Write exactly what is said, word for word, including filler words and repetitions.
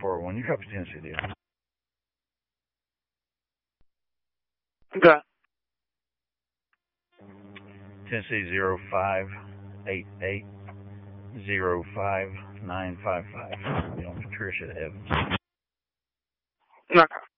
four one. You copy Tennessee, deal. Okay. Tennessee zero five eight eight zero five nine five five. You know, Patricia Evans. Okay.